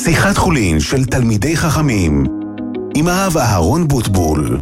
שיחת חולין של תלמידי חכמים עם הרב אהרון בוטבול.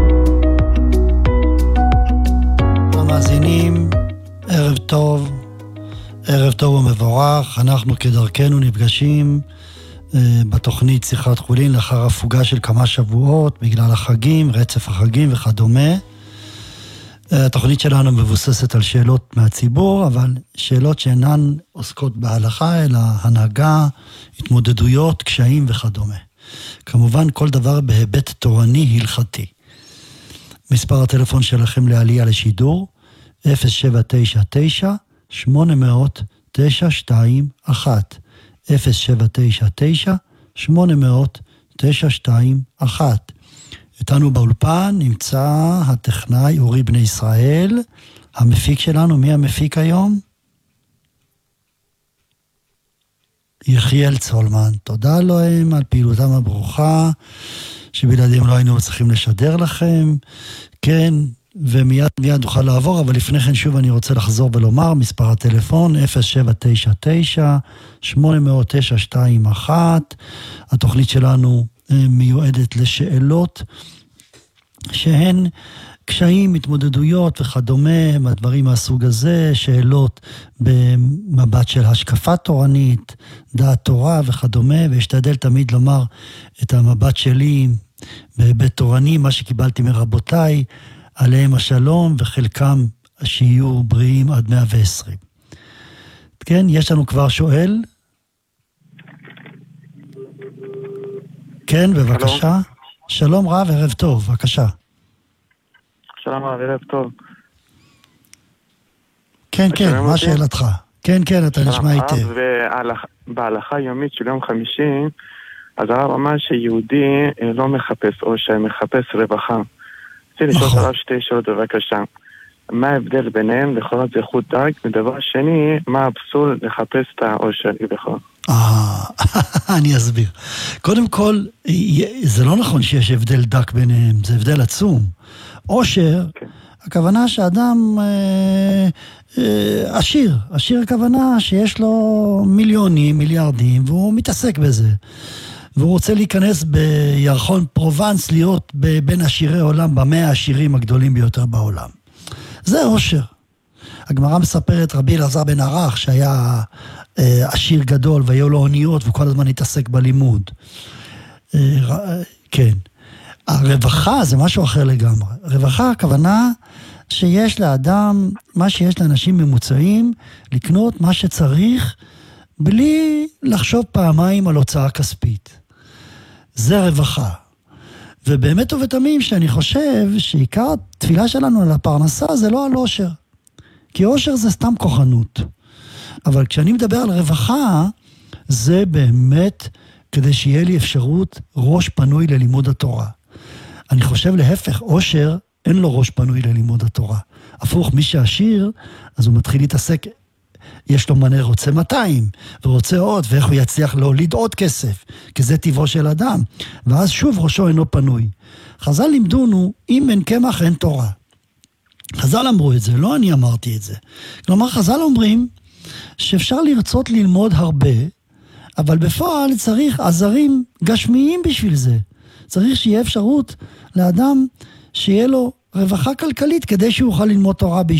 המאזינים, ערב טוב, ערב טוב ומבורך. אנחנו כדרכנו נפגשים בתוכנית שיחת חולין לאחר הפוגה של כמה שבועות בגלל החגים, רצף החגים וכדומה. התוכנית שלנו מבוססת על שאלות מהציבור, אבל שאלות שאינן עוסקות בהלכה, אלא הנהגה, התמודדויות, קשיים וכדומה. כמובן כל דבר בהיבט תורני הלכתי. מספר הטלפון שלכם לעלייה לשידור 0799-800-921 0799-800-921. איתנו באולפן נמצא הטכנאי אורי בני ישראל, המפיק שלנו. מי המפיק היום? יחיאל צולמן. תודה להם על פעילותם הברוכה, שבלעדיהם לא היינו צריכים לשדר לכם. כן, ומיד נוכל לעבור, אבל לפני כן שוב אני רוצה לחזור ולומר, מספר הטלפון 0799-800-921. התוכנית שלנו מיועדת לשאלות שהן קשיים, התמודדויות וכדומה, מהדברים מהסוג הזה, שאלות במבט של השקפה תורנית, דעת תורה וכדומה, ואשתדל תמיד לומר את המבט שלי בהיבט תורני, מה שקיבלתי מרבותיי, עליהם השלום, וחלקם שיהיו בריאים עד 120. כן, יש לנו כבר שואל. כן, בבקשה. שלום רב, ערב טוב, בבקשה. שלום רב, ערב טוב. כן, מה שאלתך? כן, אתה נשמע היטב. בהלכה יומית של יום חמישי, אז הרב אמר שיהודי לא מחפש עושר, מחפש רווחה. רוצה לשאול את הרב שתי שאלות בבקשה. מה ההבדל ביניהם? לכאורה זה חוט דק, ודבר שני, מה הפסול לחפש את העושר לכאורה? אני אסביר. קודם כל, זה לא נכון שיש הבדל דק ביניהם, זה הבדל עצום. עושר, הכוונה שאדם עשיר הכוונה שיש לו מיליונים, מיליארדים, והוא מתעסק בזה. והוא רוצה להיכנס בירחון פרובנס, להיות בין עשירי עולם, במאה העשירים הגדולים ביותר בעולם. זה עושר. הגמרא מספרת רבי אלעזר בן ערך, שהיה עשיר גדול, והיו לו אוניות, וכל הזמן התעסק בלימוד. כן. הרווחה זה משהו אחר לגמרי. רווחה, הכוונה שיש לאדם, מה שיש לאנשים ממוצעים, לקנות מה שצריך, בלי לחשוב פעמיים על הוצאה כספית. זה רווחה. ובאמת ובתמים שאני חושב שעיקר התפילה שלנו על הפרנסה זה לא על עושר. כי עושר זה סתם כוחנות. אבל כשאני מדבר על רווחה, זה באמת כדי שיהיה לי אפשרות ראש פנוי ללימוד התורה. אני חושב להפך, עושר אין לו ראש פנוי ללימוד התורה. הפוך, מי שעשיר, אז הוא מתחיל להתעסק, יש לו מנה רוצה 200, ורוצה עוד, ואיך הוא יצליח להוליד עוד כסף, כי זה טבעו של אדם. ואז שוב ראשו אינו פנוי. חז"ל לימדונו, אם אין קמח אין תורה. חז"ל אמרו את זה, לא אני אמרתי את זה. כלומר, חז"ל אומרים שאפשר לרצות ללמוד הרבה, אבל בפועל צריך עזרים גשמיים בשביל זה. צריך שיהיה אפשרות לאדם שיהיה לו רווחה כלכלית כדי שהוא יוכל ללמוד תורה